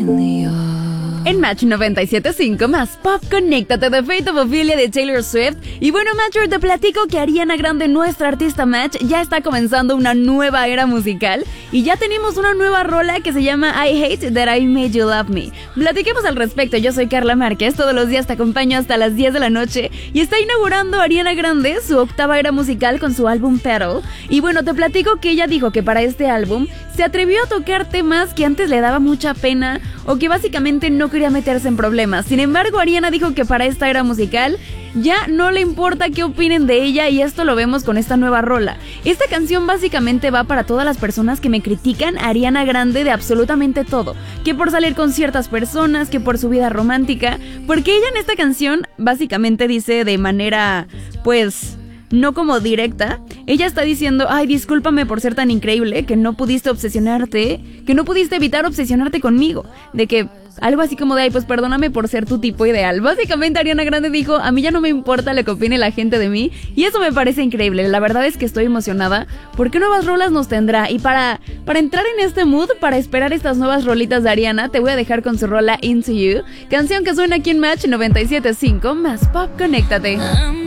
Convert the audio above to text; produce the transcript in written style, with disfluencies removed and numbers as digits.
En Match 97.5 más Pop, conéctate de Fate of Ophelia de Taylor Swift. Y bueno, Matcher, te platico que Ariana Grande, nuestra artista Match, ya está comenzando una nueva era musical. Y ya tenemos una nueva rola que se llama I Hate That I Made You Love Me. Platiquemos al respecto. Yo soy Carla Márquez, todos los días te acompaño hasta las 10 de la noche. Y está inaugurando Ariana Grande su octava era musical con su álbum Petal. Y bueno, te platico que ella dijo que para este álbum se atrevió a tocar temas que antes le daba mucha pena o que básicamente no quería meterse en problemas. Sin embargo, Ariana dijo que para esta era musical ya no le importa qué opinen de ella, y esto lo vemos con esta nueva rola. Esta canción básicamente va para todas las personas que me critican a Ariana Grande de absolutamente todo, que por salir con ciertas personas, que por su vida romántica, porque ella en esta canción básicamente dice de manera, pues, no como directa, ella está diciendo: ay, discúlpame por ser tan increíble, que no pudiste obsesionarte, que no pudiste evitar obsesionarte conmigo, de que algo así como de: ay, pues perdóname por ser tu tipo ideal. Básicamente Ariana Grande dijo: a mí ya no me importa lo que opine la gente de mí, y eso me parece increíble. La verdad es que estoy emocionada porque nuevas rolas nos tendrá, y para entrar en este mood, para esperar estas nuevas rolitas de Ariana, te voy a dejar con su rola Into You, canción que suena aquí en Match 97.5 más Pop, conéctate.